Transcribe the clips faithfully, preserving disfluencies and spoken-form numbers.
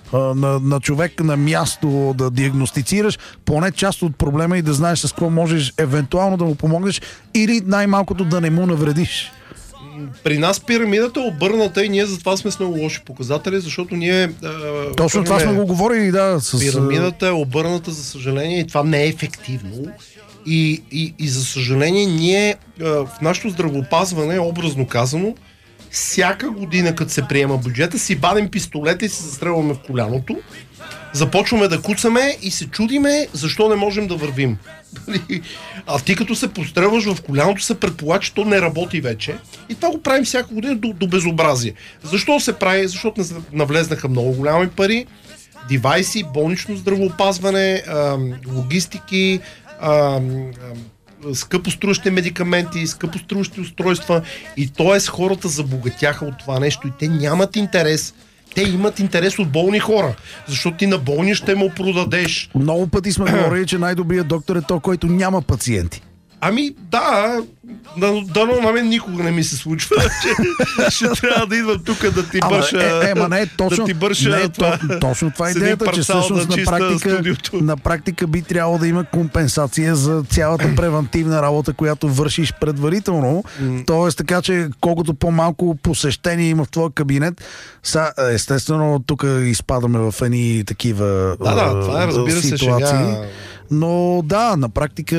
на, на човек на място да диагностицираш поне част от проблема и да знаеш с какво можеш евентуално да му помогнеш или най-малкото да не му навредиш. При нас пирамидата е обърната и ние затова сме с много лоши показатели, защото ние... Е, Точно това сме го говорили, да. С... Пирамидата е обърната, за съжаление, и това не е ефективно. И, и, и за съжаление, ние е, в нашето здравеопазване, образно казано, всяка година, като се приема бюджета, си бадим пистолета и се застрелваме в коляното, започваме да куцаме и се чудиме защо не можем да вървим. А ти като се пострелваш в коляното, се предполага, че то не работи вече. И това го правим всяка година до, до безобразие. Защо се прави? Защото навлезнаха много голями пари, девайси, болнично здравеопазване, логистики, скъпоструващи медикаменти, скъпоструващи устройства, и т.е. хората забогатяха от това нещо и те нямат интерес. Те имат интерес от болни хора, защото ти на болни ще му продадеш. Много пъти сме говорили, че най-добрият доктор е той, който няма пациенти. Ами да, да, да, но на мен никога не ми се случва, че ще трябва да идвам тук да ти бърша. Е, е, ма не, точно, да ти бърша не, това, то, точно това е идеята, че всъщност на практика, на практика би трябвало да има компенсация за цялата превентивна работа, която вършиш предварително. Mm. Тоест така, че колкото по-малко посещение има в твоя кабинет, са, естествено тук изпадаме в едни такива да, да, това е, разбира се, ситуации. Шега... Но да, на практика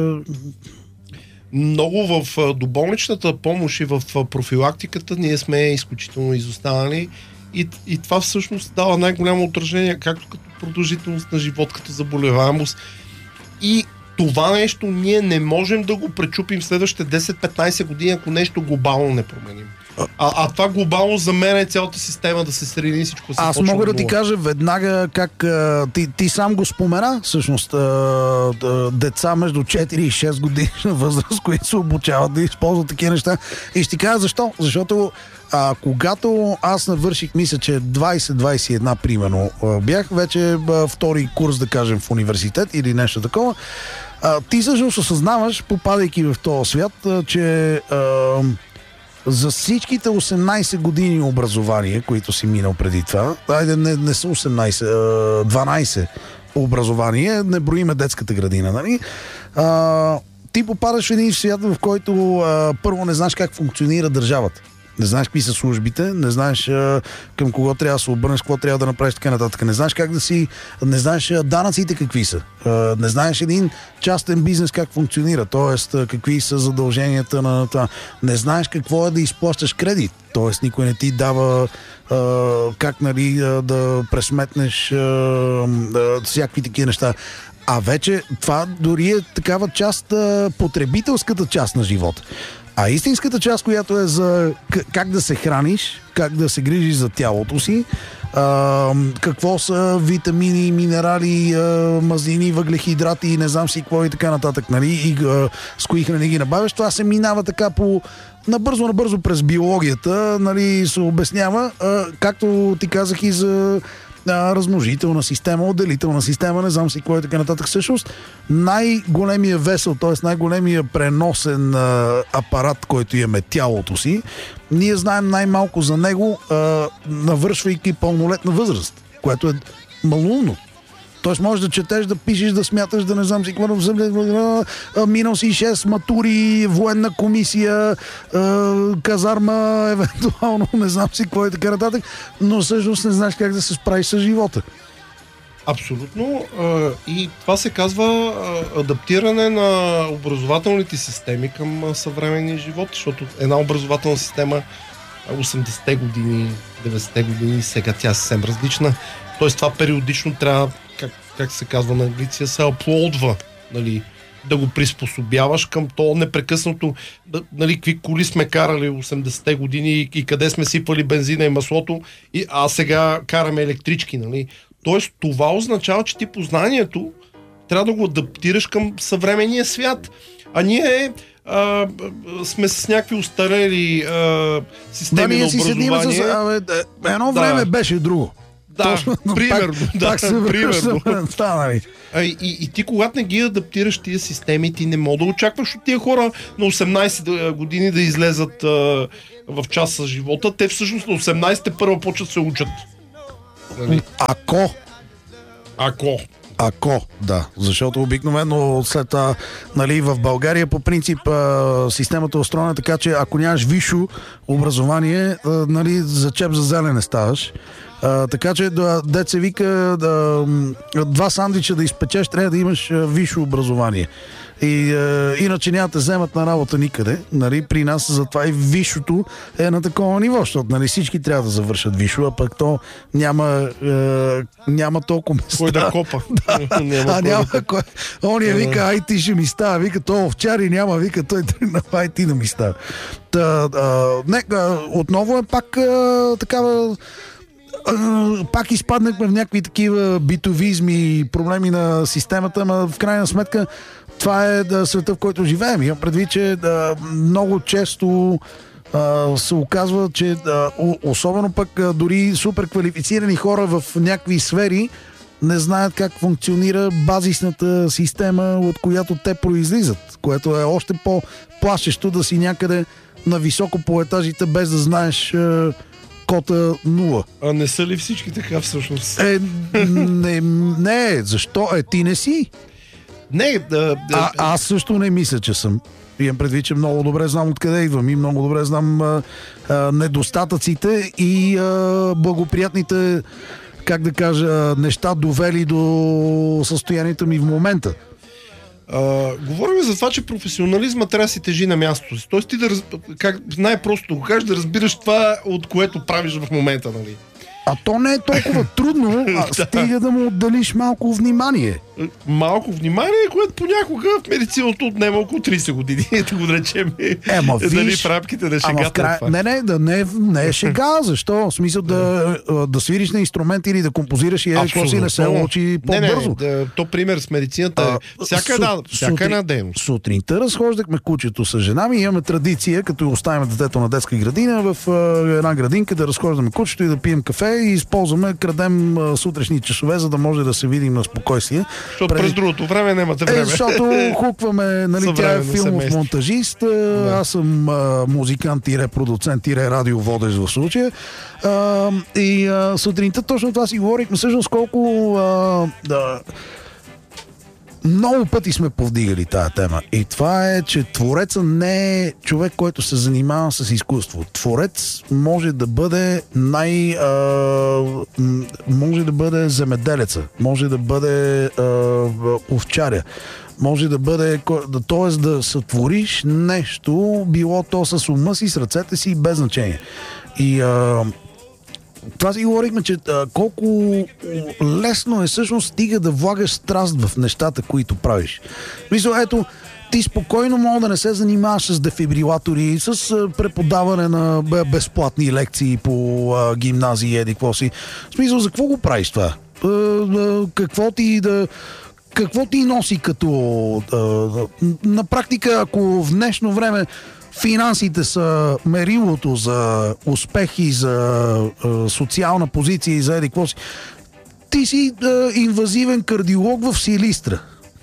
много в доболничната помощ и в профилактиката ние сме изключително изостанали и, и това всъщност дава най-голямо отражение, както като продължителност на живот, като заболеваемост. И това нещо ние не можем да го пречупим в следващите десет-петнайсет години, ако нещо глобално не променим. А, а това глобално за мен е цялата система да се срини, всичко се. Аз мога да, да ти кажа веднага как а, ти, ти сам го спомена, всъщност а, а, деца между четири и шест годишна възраст, които се обучават да използват такива неща. И ще ти кажа защо. Защото а, когато аз навърших, мисля, че двайсет-двайсет и една примерно, а, бях вече а, втори курс, да кажем, в университет или нещо такова, а, ти всъщност осъзнаваш, попадайки в този свят, а, че а, за всичките осемнайсет години образование, които си минал преди това, айде не, не са осемнайсет, дванайсет образование, не броиме детската градина, нали? А, ти попадаш в един свят, в който а, първо не знаеш как функционира държавата. Не знаеш какви са службите, не знаеш а, към кого трябва да се обърнеш, какво трябва да направиш, така нататък. Не знаеш как да си, не знаеш а, данъците какви са. А, не знаеш един частен бизнес как функционира, т.е. какви са задълженията на това. Не знаеш какво е да изплащаш кредит, т.е. никой не ти дава а, как, нали, а, да пресметнеш а, а, всякакви такива неща. А вече това дори е такава част, а, потребителската част на живота. А истинската част, която е за как да се храниш, как да се грижиш за тялото си, а, какво са витамини, минерали, а, мазнини, въглехидрати и не знам си какво и така нататък, нали, и а, с кои храни ги набавяш, това се минава така по набързо-набързо през биологията, нали, се обяснява, а, както ти казах и за размножителна система, отделителна система, не знам си какво е така нататък. Всъщност най-големия весел, т.е. най-големия преносен а, апарат, който имаме, тялото си, ние знаем най-малко за него, а, навършвайки пълнолетна възраст, което е малумно. Тоест можеш да четеш, да пишеш, да смяташ, да не знам си какво, минал си шест матури, военна комисия, казарма, евентуално, не знам си какво и така нататък, но всъщност не знаеш как да се справиш с живота. Абсолютно. И това се казва адаптиране на образователните системи към съвременния живот, защото една образователна система осемдесетте години, деветдесетте години, сега тя е съвсем различна. Тоест това периодично трябва, как, как се казва на английски, се аплодва, нали, да го приспособяваш към то непрекъснато, да, нали, какви коли сме карали осемдесетте години и, и къде сме сипали бензина и маслото, и, а сега караме електрички, нали. Тоест това означава, че ти познанието трябва да го адаптираш към съвременния свят. А ние а, сме с някакви устарели а, системи да, на образование. С, а, бе, едно да. време беше друго. Да, точно, примерно. Пак, да, пак се примерно. Да, а, и, и ти, когато не ги адаптираш тия системи, ти не мога да очакваш от тия хора на осемнайсет години да излезат а, в час с живота. Те всъщност на осемнайсет първо почват се учат. Нали? Ако Ако. Ако, да, защото обикновено след това, нали, в България по принцип а, системата е устроена така, че ако нямаш висше образование, а, нали, за чеп за зелен не ставаш. А, така че да, дет се вика да, два сандвича да изпечеш, трябва да имаш а, висше образование. И а, иначе няма да вземат на работа никъде. Нали, при нас затова и висшето е на такова ниво, защото нали, всички трябва да завършат висше, а пък то няма, а, няма толкова места. Кой да копа. Да, няма а няма да... кой. Ония вика, ай ти ще ми става, вика, то овчари няма, вика, той тръгна, ай ти да ми става. Та, а, не, а, отново е пак а, такава Uh, пак изпаднахме в някакви такива битовизми и проблеми на системата, но в крайна сметка това е да, света, в който живеем. Имам предвид, че да, много често uh, се оказва, че да, особено пък uh, дори супер квалифицирани хора в някакви сфери не знаят как функционира базисната система, от която те произлизат, което е още по-плашещо да си някъде на високо по етажите, без да знаеш uh, кота нула. А не са ли всички така всъщност? Е, не, не, защо? Е, ти не си. Не, да, да. А, аз също не мисля, че съм. Имам предвид, че много добре знам откъде идвам и много добре знам а, а, недостатъците и а, благоприятните, как да кажа, неща довели до състоянието ми в момента. Uh, говорим за това, че професионализма трябва да си тежи на мястото си. Тоест ти да раз... как... най-просто го кажеш, да разбираш това, от което правиш в момента, нали? А то не е толкова трудно, а стига да му отделиш малко внимание. Малко внимание, което понякога в медицината отнема около трийсет години, да го речем. Ема, дали виж, в рамките на шегата. Край... Не, не, да не, не е шега. Защо? В смисъл да, да свириш на инструмент или да композираш и какво си не се учи по-бързо. Не, не, то пример с медицината е всяка, една, су, всяка сутри, една дейност. Сутринта разхождахме кучето с жена ми и имаме традиция, като оставим детето на детска градина, в uh, една градинка да разхождаме кучето и да пием кафе и използваме, крадем uh, сутрешни часове, за да може да се видим на спокойствие. Защото през другото време нямате време. Е, защото хукваме, нали, тя е филмов монтажист, да. Аз съм а, музикант, продуцент, радиоводещ в случая. А, и а, сутринта точно това си говорихме, всъщност колко а, да, много пъти сме повдигали тая тема. И това е, че твореца не е човек, който се занимава с изкуство. Творец може да бъде най... А, може да бъде земеделеца, може да бъде а, овчаря, може да бъде, т.е. да сътвориш нещо, било то с ума си, с ръцете си, без значение. И а, това си говорихме, че а, колко лесно е всъщност стига да влагаш страст в нещата, които правиш. Мисля, ето, ти спокойно мога да не се занимаваш с дефибрилатори, с а, преподаване на безплатни лекции по а, гимназии, еди какво си. В смисъл, за какво го правиш това? А, а, какво ти да... Какво ти носи като... А, на практика, ако в днешно време финансите са мерилото за успехи, за а, социална позиция и за еди какво си, ти си а, инвазивен кардиолог в Силистра.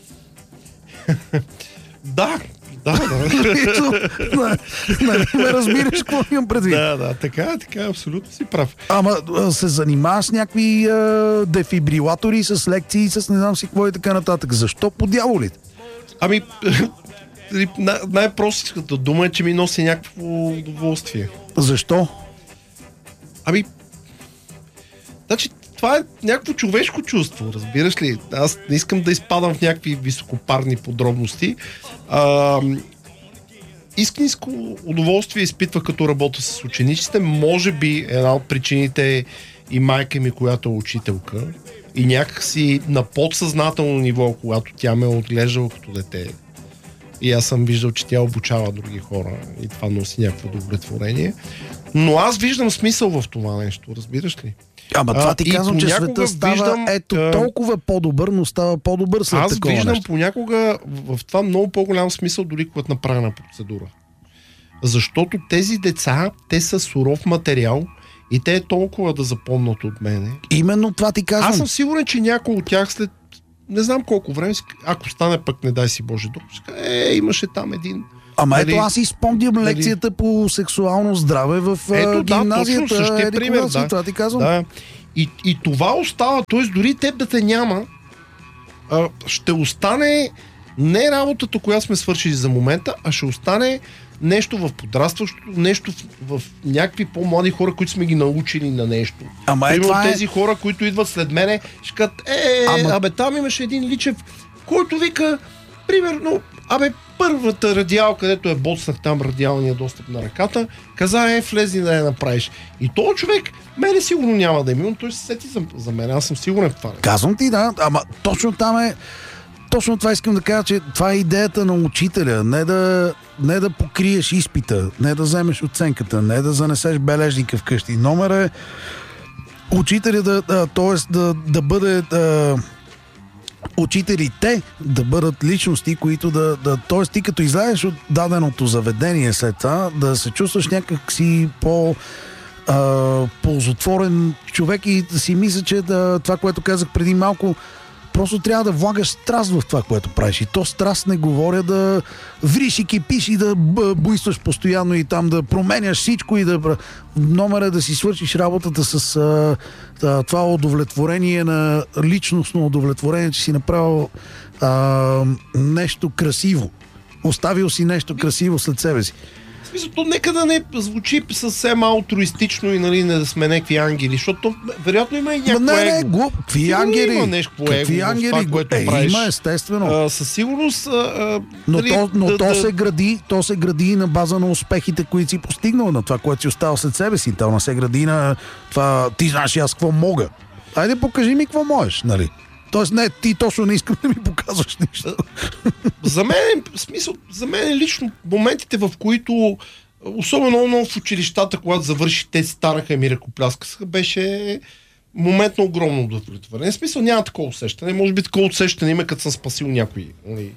Да, да, да. Нали ме разбираш какво имам предвид? Да, да, така, така, абсолютно си прав. Ама се занимаваш с някакви а, дефибрилатори, с лекции, с не знам си какво и така нататък. Защо по дяволите? Ами, най-простата дума е, че ми носи някакво удоволствие. Защо? Ами, значи, това е някакво човешко чувство, разбираш ли? Аз не искам да изпадам в някакви високопарни подробности. А, искренско удоволствие изпитва като работа с учениците. Може би една от причините е и майка ми, която е учителка. И някакси на подсъзнателно ниво, когато тя ме е отглеждала като дете. И аз съм виждал, че тя обучава други хора. И това носи някакво удовлетворение. Но аз виждам смисъл в това нещо, разбираш ли? Ама това ти казвам, че света става виждам, ето толкова по-добър, но става по-добър след аз такова виждам нещо. Понякога в това много по-голям смисъл, дори когато направена процедура. Защото тези деца, те са суров материал и те е толкова да запомнат от мене. Именно това ти казвам. Аз съм сигурен, че някой от тях след не знам колко време, ако стане пък, не дай си Боже друг, е, имаше там един. Ама дали, ето аз изпомням дали... лекцията по сексуално здраве в ето, гимназията. Да, точно същия еди, пример. Да, си, това ти казвам. Да. И, и това остава, т.е. дори теб да те няма, а, ще остане не работата, която сме свършили за момента, а ще остане нещо в подрастващото, нещо в, в някакви по-млади хора, които сме ги научили на нещо. Ама Примерно е, тези е... хора, които идват след мене, ще кажат, е, Ама... абе, там имаше един Личев, който вика, примерно, абе, първата радиал, където е боцнах там радиалния достъп на ръката, каза, е, влезни да я направиш. И този човек, мене сигурно няма да е милно, той се сети за, за мен, аз съм сигурен в това. Казвам ти, да, ама точно там е, точно това искам да кажа, че това е идеята на учителя, не да, не да покриеш изпита, не да вземеш оценката, не да занесеш бележника вкъщи. Номер е учителя да, да т.е. да, да бъде да, учителите да бъдат личности, които да, да т.е. ти като излезеш от даденото заведение след това, да се чувстваш някак си по а, ползотворен човек и да си мисля, че да, това, което казах преди малко, просто трябва да влагаш страст в това, което правиш. И то страст не говоря да вриш и кипиш и да буйстваш постоянно и там да променяш всичко и да... Номер е да си свършиш работата с а, а, това удовлетворение на личностно удовлетворение, че си направил а, нещо красиво. Оставил си нещо красиво след себе си. В смисъл, то нека да не звучи съвсем алтруистично и нали, не да сме някакви ангели, защото вероятно има и някакво не, не, его. Глуп. Какви ангели? Има нещо по Какви его ангели? в това, което е, правиш. Има, естествено. А, със сигурност... А, но нали, то, но да, то, да... се гради, то се гради на база на успехите, които си постигнал, на това, което си оставил след себе си. То не се гради на това, ти знаеш аз какво мога. Айде покажи ми какво можеш, нали? Тоест не, ти точно не искам да ми показваш нищо. За мен, в смисъл, за мен лично моментите, в които особено много в училищата, когато завърши, те станаха и ми ръкопляскаха, беше момент на огромно удовлетворение. В смисъл няма такова усещане. Може би такова усещане има, като съм спасил някой.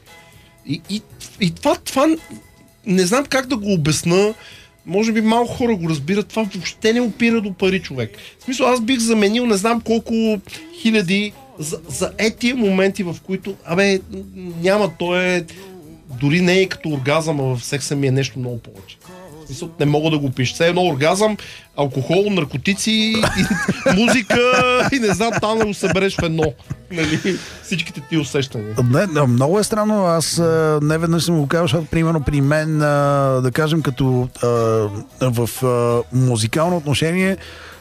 И, и, и това, това не знам как да го обясна. Може би малко хора го разбират. Това въобще не опира до пари, човек. В смисъл, аз бих заменил не знам колко хиляди за, за етия моменти, в които абе, няма, то е дори не е като оргазъм, а в секса ми е нещо много повече. Мисъл, не мога да го пиша. Все едно оргазъм, алкохол, наркотици, и, музика и не знам, там да го събереш в едно. Нали? Всичките ти усещания. Не, много е странно. Аз а, не веднъж съм го казал, защото примерно при мен, а, да кажем, като а, в а, музикално отношение,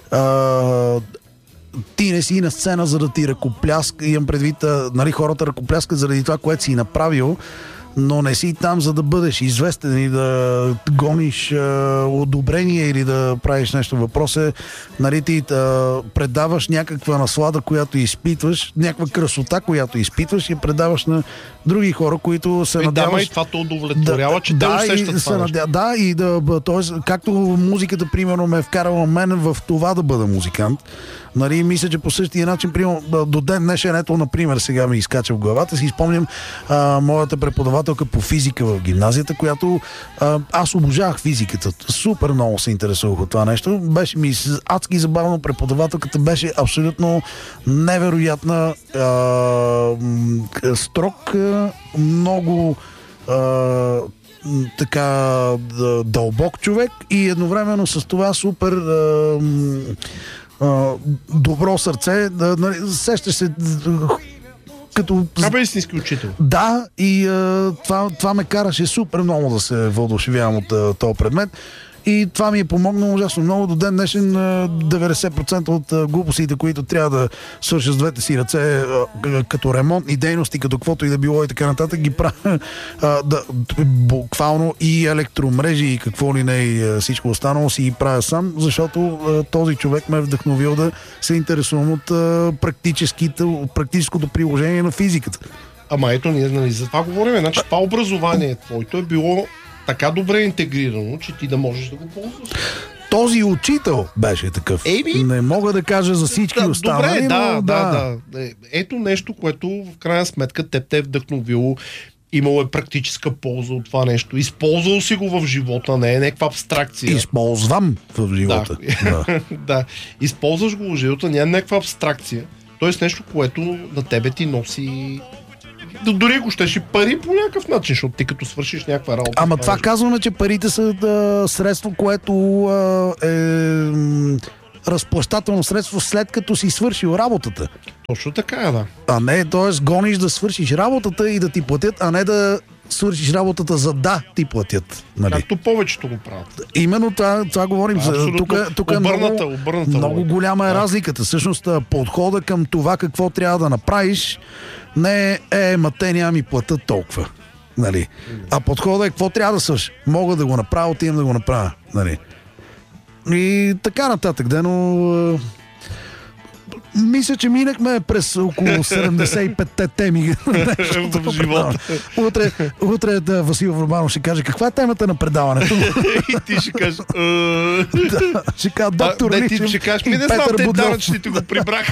а, ти не си на сцена, за да ти ръкопляска. Имам предвид, а, нали, хората ръкопляскат заради това, което си направил, но не си там, за да бъдеш известен и да гониш а, одобрение или да правиш нещо. Въпрос е, нали, ти да предаваш някаква наслада, която изпитваш, някаква красота, която изпитваш и предаваш на други хора, които се надяваш... Да, и това те удовлетворява, да, че да, те усещат това надя... Да, и да, т.е. както музиката, примерно, ме е вкарала мен в това да бъда музикант. Нали, мисля, че по същия начин, примерно, до ден днешен, ето, например, сега ми изкача в главата, си спомням а, моята преподавателка по физика в гимназията, която а, аз обожавах физиката. Супер много се интересувах от това нещо. Беше ми адски забавно, преподавателката беше абсолютно невероятна, а, строг, много а, така дълбок човек и едновременно с това супер а, а, добро сърце. Да, сещаш се като... Това бе истински учител. Да, и а, това, това ме караше супер много да се въодушевявам от а, този предмет. И това ми е помогнало ужасно много. До ден днешен деветдесет процента от глупостите, които трябва да свърша с двете си ръце, като ремонтни дейности, като каквото и да било и така нататък, ги правя да, буквално и електромрежи и какво ли не и всичко останало си ги правя сам, защото този човек ме е вдъхновил да се интересувам от практическото приложение на физиката. Ама ето, ние нали, за това говорим. Значи това образование твоето е било така добре интегрирано, че ти да можеш да го ползваш. Този учител беше такъв. Ейби, не мога да кажа за всички да, останали, добре, да, но да, да. да. Ето нещо, което в крайна сметка теб те е вдъхновило. Имало е практическа полза от това нещо. Използвал си го в живота, не е някаква абстракция. Използвам в живота. Да. Да. Да. Използваш го в живота, няма някаква абстракция. Тоест нещо, което на тебе ти носи... Дори го щеш и пари по някакъв начин, защото ти като свършиш някаква работа. Ама това казваме, че парите са да, средство, което а, е разплащателно средство след като си свършил работата. Точно така е, да. А не, т.е. гониш да свършиш работата и да ти платят, а не да свършиш работата за да ти платят. Нали? Както повечето го правят. Именно това, това говорим. Тук, тук е обърната, много, обърната много голяма е да. разликата. Всъщност подхода към това какво трябва да направиш не е, е ма те няма ми платят толкова. Нали? А подхода е какво трябва да свършиш. Мога да го направя, отивам да го направя. Нали? И така нататък. Да, но... Мисля, че минахме през около седемдесет и петте теми в живота. Утре, утре да, Васил Върбанов ще каже каква е темата на предаването. И ти ще кажеш... Да, ще кажа доктор а, Личев. Ти ще кажеш, ми не знам, те данъчните го прибраха.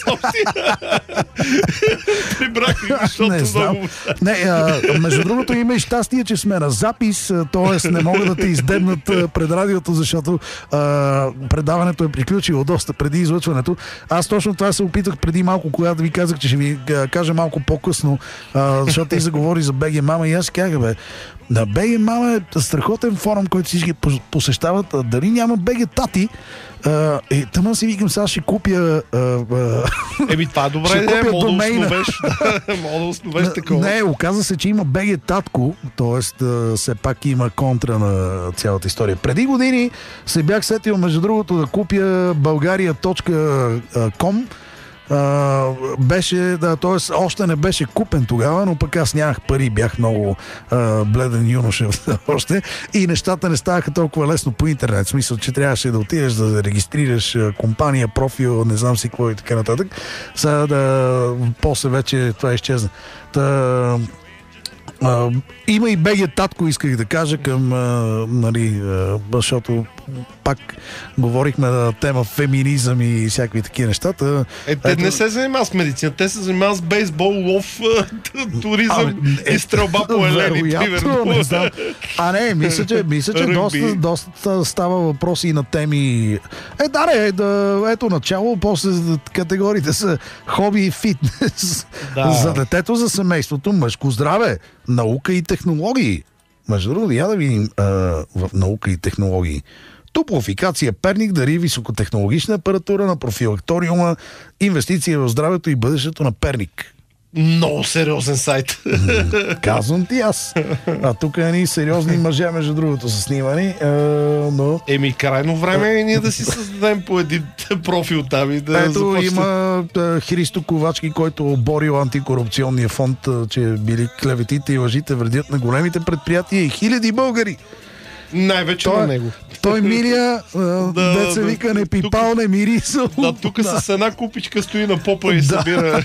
Прибраха, защото не знам. много... Не, а, между другото има и щастие, че сме на запис, т.е. не могат да те издебнат пред радиото, защото а, предаването е приключило доста преди излъчването. Аз точно това се опитах преди малко, когато ви казах, че ще ви кажа малко по-късно, а, защото ти заговори за БГ Мама и аз казах, бе, на БГ Мама е страхотен форум, който всички посещават, а дали няма БГ Тати? Uh, и тъмън си викам, сега ще купя... Uh, uh, Еми това е добре, не, мога да основеш, мога да основеш такова. Не, оказа се, че има БГ Татко, т.е. uh, все пак има контра на цялата история. Преди години се бях сетил, между другото, да купя българия точка ком. Uh, беше, да, т.е. още не беше купен тогава, но пък аз нямах пари, бях много uh, бледен юноша още и нещата не ставаха толкова лесно по интернет. В смисъл, че трябваше да отидеш да регистрираш uh, компания, профил, не знам си какво и така нататък. Сега да, после вече това изчезна. Та, Uh, има и БГ Татко, исках да кажа, към, uh, нали, uh, защото пак говорихме на тема феминизъм и всякакви такива неща. Та, е, те ето... не се занимават с медицина, те се занимават с бейсбол, лов, туризъм а, е, и стрелба по елени, примерно. Не знам. А не, мисля, че, мисля, че доста, доста става въпроси и на теми. Е, да, не, да, ето начало, после категориите са хоби и фитнес. Да. За детето, за семейството, мъжко здраве, наука и технологии. Между другото, я да видим а, в наука и технологии. Топлофикация Перник дари високотехнологична апаратура на профилакториума, инвестиция в здравето и бъдещето на Перник. Много сериозен сайт. Казвам ти аз. А тук е ни сериозни мъже, между другото, са снимани. А, но... Еми, крайно време е ние да си създадем по един профил там и да Ето започне... има а, Христо Ковачки, който оборил антикорупционния фонд, а, че били клеветите и лъжите вредят на големите предприятия и хиляди българи. Най-вече той, на него. Той милия, да, деца да, вика, не пипал, не мирисал. Да, тук да. С една купичка стои на попа и да. събира.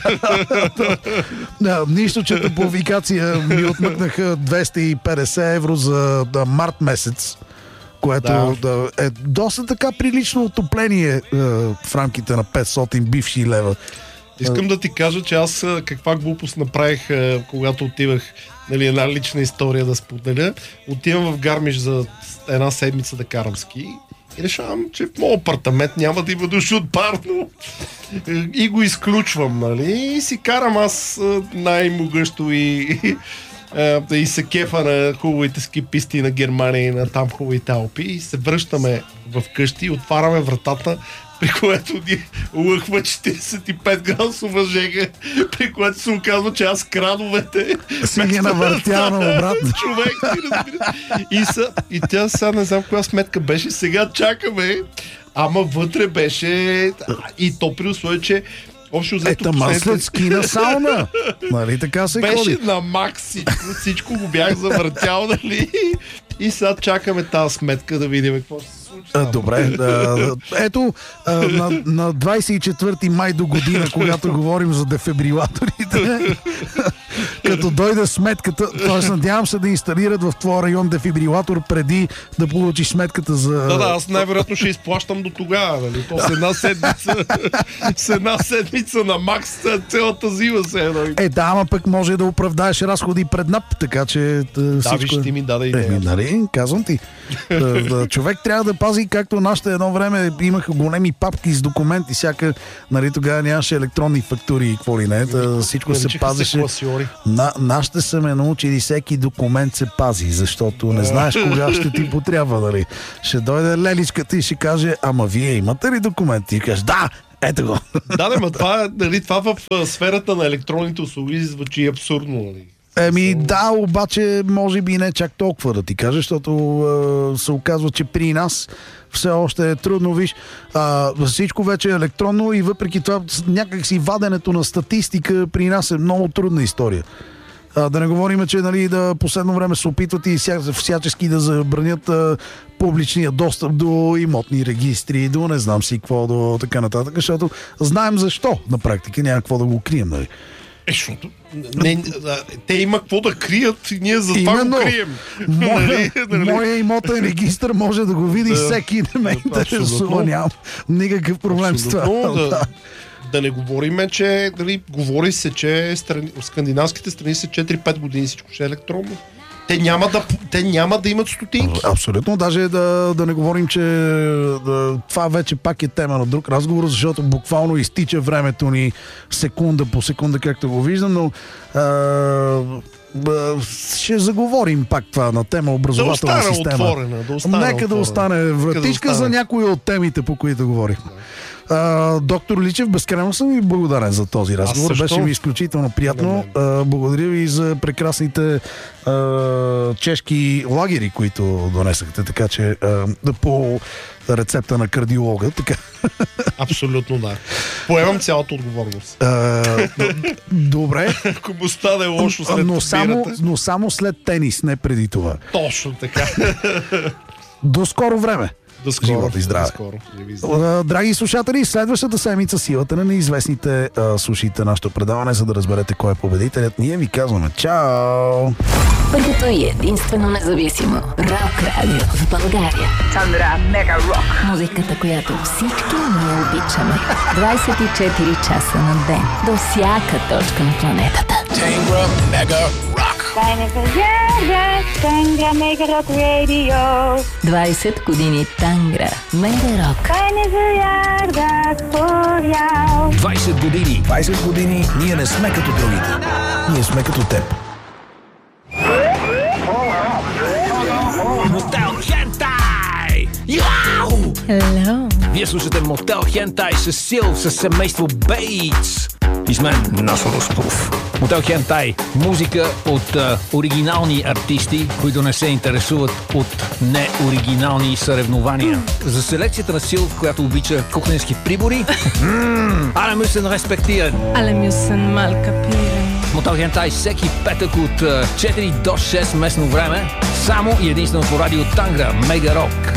Да, нищо, че топлофикация ми отмъкнаха двеста и петдесет евро за да, март месец, което да. Да, е доста така прилично отопление е, в рамките на петстотин бивши лева. Искам да ти кажа, че аз каква глупост направих, когато отивах, нали, една лична история да споделя. Отивам в Гармиш за една седмица да карам ски и решавам, че в моят апартамент няма да има душ от парно. И го изключвам, нали? И си карам аз най-могъщо и, и се кефа на хубавите ски писти на Германия и на там хубавите Алпи. И се връщаме в къщи и отваряме вратата, при което ни лъхва четиридесет и пет градусова жега, при което се оказва, че аз крановете си ги навъртява обратно. Човек, и, са, и тя сега не знам коя сметка беше, сега чакаме, ама вътре беше и то при условие, че общо взето Ета ма след ски на сауна. Нали така се беше ходи? Беше на макс всичко, всичко го бях завъртял, нали? И сега чакаме тази сметка да видим какво ще се случи. А, добре, да, ето а, на, на двадесет и четвърти май до година, когато говорим за дефибрилаторите, като дойде сметката, т.е. надявам се да инсталират в твоя район дефибрилатор преди да получиш сметката за... Да, да, аз най-вероятно ще изплащам до тогава, нали? То с една седмица, с една седмица на макс цялата зима се едно. Е, да, ама пък може да оправдаеш разходи пред НАП, така че... Да, всичко... виж, ти ми даде идея. Е, нали, казвам ти. Човек трябва да пази, както нашите едно време имаха големи папки с документи, всяка, нали, тогава нямаше електронни фактури и какво ли не, да, всичко се пазеше. говори. На, нашите са ме научили, всеки документ се пази, защото не знаеш кога ще ти потрябва, нали? Ще дойде леличката и ще каже, ама вие имате ли документи? И кажеш, да, ето го. Да, не, ма това, нали, това в а, сферата на електронните услуги звучи абсурдно, нали? Еми да, обаче може би не чак толкова да ти кажа, защото е, се оказва, че при нас все още е трудно, виж, а, всичко вече е електронно и въпреки това някак си ваденето на статистика при нас е много трудна история. А, да не говорим, че нали, да последно време се опитват и вся, всячески да забранят а, публичния достъп до имотни регистри, до не знам си какво, до така нататък, защото знаем защо на практика, няма какво да го крием, нали. Е, защото не, те има какво да крият и ние за това Именно, го крием. Моя, моя имотен регистър може да го види да, всеки, не ме интересува, нямам никакъв проблем с това. Да, да не говорим, че дали, говори се, че страни, скандинавските страни са четири-пет години всичко ще е електронно. Те няма да, те няма да имат стотинки. Абсолютно, даже да, да не говорим, че да, това вече пак е тема на друг разговор, защото буквално изтича времето ни секунда по секунда, както го виждам, но а, ще заговорим пак това на тема образователна да система. Отворена, да остане Нека отворена. да остане вратичка да остане. За някои от темите, по които говорихме. Uh, доктор Личев, безкрайно съм ви благодарен за този разговор. Беше ми изключително приятно. Uh, благодаря ви за прекрасните uh, чешки лагери, които донесахте, така че uh, по рецепта на кардиолога. Така. Абсолютно да. Поемам цялата отговорност. Uh, добре. Ако му стане лошо след но само, но само след тенис, не преди това. Точно така. До скоро време. До скоро. Живот и здраве. До скоро. Драги слушатели, следващата седмица силата на неизвестните а, слушайте нашето предаване, за да разберете кой е победителят. Ние ви казваме чао! Първото и единствено независимо рок радио в България. Тандра Мега Рок. Музиката, която всички ние обичаме. двайсет и четири часа на ден. До всяка точка на планетата. Тандра Мега Рок. Тандра Мега Рок Радио. двайсет години Тангра Мега Рок. двайсет години. двайсет години ние не сме като другите. Ние сме като теб. Мотел Хентай! Йоу! Hello. Вие слушате Мотел Хентай с Сил, с семейство Бейтс. И с мен Насо Роспов. Мотел Хентай. Музика от а, оригинални артисти, които не се интересуват от неоригинални съревнования. За селекцията на Сил, която обича кухненски прибори. Alle müssen respektieren. Alle müssen mal kapieren. Мотел Хентай всеки петък от четири до шест местно време. Само и единствено по радио Тангра Мега Рок.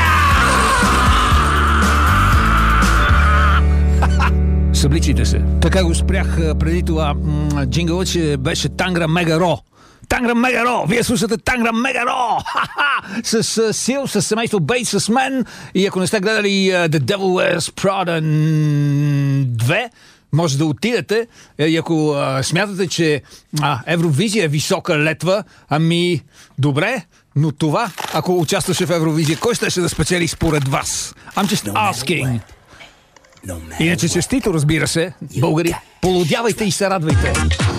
Събличите се. Така го спрях преди това м- джингъла, че беше Тангра Мега Ро. Тангра Мега Ро! Вие слушате Тангра Мега Ро! Ха-ха! С uh, Сил, с семейство Бейт, с мен. И ако не сте гледали uh, The Devil Wears Prada две, може да отидете. И ако uh, смятате, че uh, Евровизия е висока летва, ами добре, но това, ако участваше в Евровизия, кой щеше да спечели според вас? I'm just asking. Иначе честито, разбира се, българи, полудявайте и се радвайте.